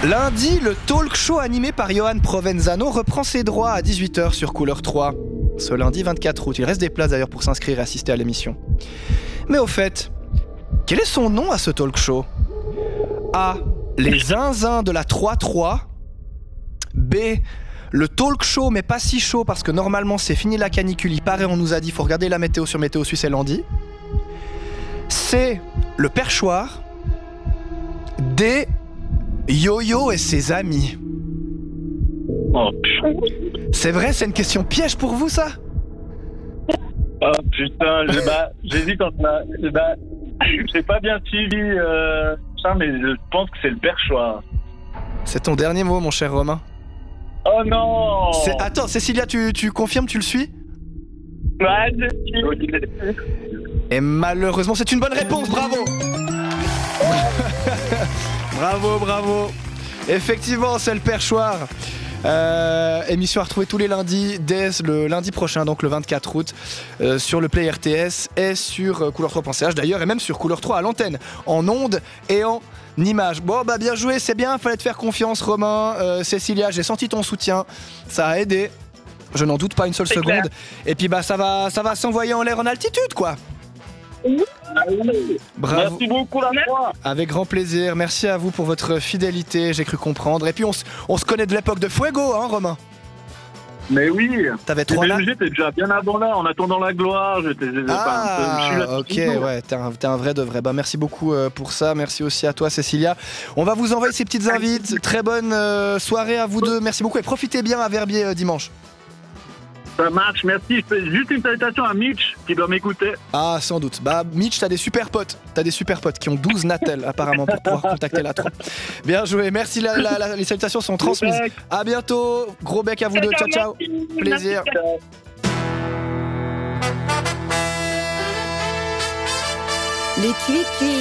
Lundi, le talk show animé par Johan Provenzano reprend ses droits à 18h sur Couleur 3. Ce lundi 24 août, il reste des places d'ailleurs pour s'inscrire et assister à l'émission. Mais au fait, quel est son nom à ce talk show? A. Les zinzins de la 3-3. B. Le talk show mais pas si chaud parce que normalement c'est fini la canicule, il paraît, on nous a dit, faut regarder la météo sur Météo Suisse et lundi. C. Le perchoir. D. Yo-Yo et ses amis. Oh, C'est vrai, c'est une question piège pour vous ça? oh putain, j'hésite entre j'ai pas bien suivi ça, mais je pense que c'est le perchoir. C'est ton dernier mot mon cher Romain. Oh non. Attends, Cécilia, tu confirmes, tu le suis? Ouais, je suis. Et malheureusement c'est une bonne réponse, bravo. Bravo. Effectivement, c'est le perchoir. Émission à retrouver tous les lundis dès le lundi prochain, donc le 24 août, sur le Play RTS et sur couleur3.ch d'ailleurs, et même sur Couleur 3 à l'antenne, en ondes et en images. Bon, bah bien joué, c'est bien, fallait te faire confiance, Romain. Cécilia, j'ai senti ton soutien, ça a aidé, je n'en doute pas une seule seconde. Clair. Et puis bah ça va s'envoyer en l'air en altitude, quoi. Bravo. Merci beaucoup, la foi. Avec grand plaisir, merci à vous pour votre fidélité, j'ai cru comprendre. Et puis on se connaît de l'époque de Fuego, hein Romain? Mais oui. T'avais 3 là. J'étais déjà bien avant là, en attendant la gloire. Je suis là. Ok, ouais, t'es un vrai de vrai. Bah merci beaucoup pour ça, merci aussi à toi Cécilia. On va vous envoyer ces petites invites, très bonne soirée à vous deux, merci beaucoup et profitez bien à Verbier dimanche. Ça marche, merci. Je fais juste une salutation à Mitch qui doit m'écouter. Ah, sans doute. Bah, Mitch, t'as des super potes qui ont 12 Natel apparemment pour pouvoir contacter la troupe. Bien joué, merci, les salutations sont transmises. À bientôt, gros bec à vous deux, ciao. Plaisir. Les Cuits.